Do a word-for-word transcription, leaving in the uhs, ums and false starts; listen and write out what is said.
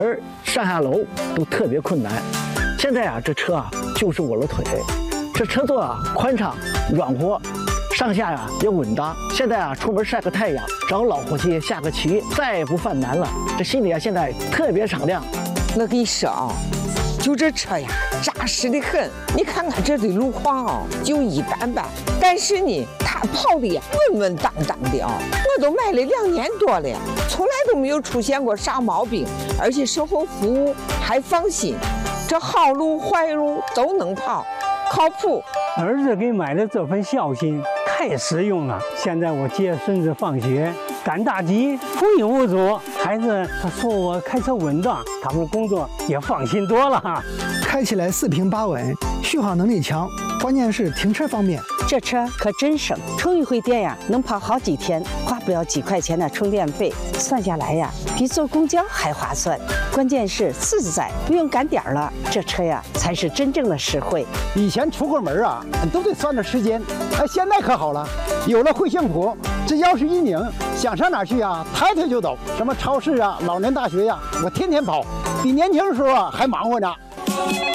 而上下楼都特别困难。现在啊，这车啊就是我的腿，这车座啊宽敞软和，上下呀、啊、也稳当。现在啊出门晒个太阳，找老伙计下个棋，再也不犯难了。这心里啊现在特别敞亮。 我跟你说啊，就这车呀扎实的很。你看看这的路况啊就一般般，但是呢它跑的呀稳稳当当的啊。我都买了两年多了，从来都没有出现过啥毛病，而且售后服务还放心。这好路坏路都能跑，靠谱。 儿子给买的这份孝心太实用了。现在我接孙子放学，赶大集无影无阻，孩子他说我开车稳当，他们工作也放心多了哈。 开起来四平八稳，续航能力强，关键是停车方便。 这车可真省，充一回电呀，能跑好几天，花不了几块钱的充电费，算下来呀，比坐公交还划算。关键是自在，不用赶点儿了，这车呀才是真正的实惠。 以前出个门啊，都得算着时间，哎，现在可好了，有了惠幸福，这钥匙一拧，想上哪儿去啊，抬腿就走。什么超市啊、老年大学呀、啊，我天天跑，比年轻的时候啊还忙活呢。